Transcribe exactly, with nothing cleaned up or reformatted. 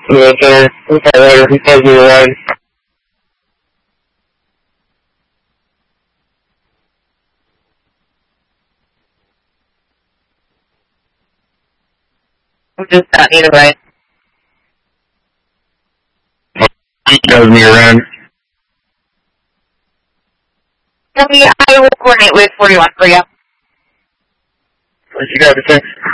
Yes, sir. Okay, later. He says you're right. I'm just not either way. He does me around. I mean, I will coordinate with forty-one for you. What you got to say?